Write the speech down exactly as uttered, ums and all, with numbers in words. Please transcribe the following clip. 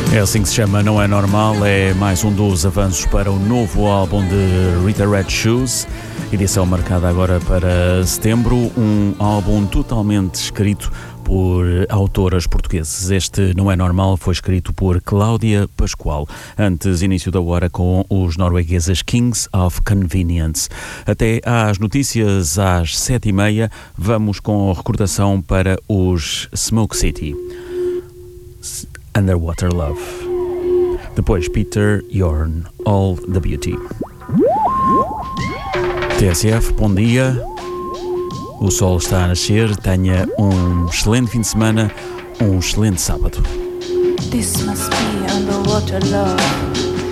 É assim que se chama Não É Normal, é mais um dos avanços para o novo álbum de Rita Red Shoes, edição marcada agora para setembro, um álbum totalmente escrito por autoras portugueses. Este Não É Normal foi escrito por Cláudia Pascoal, antes início da hora com os noruegueses Kings of Convenience. Até às notícias às sete e meia, vamos com recordação para os Smoke City. Underwater Love. Depois Peter Yorn, All the Beauty. T S F, bom dia. O sol está a nascer. Tenha um excelente fim de semana, um excelente sábado. This must be underwater love.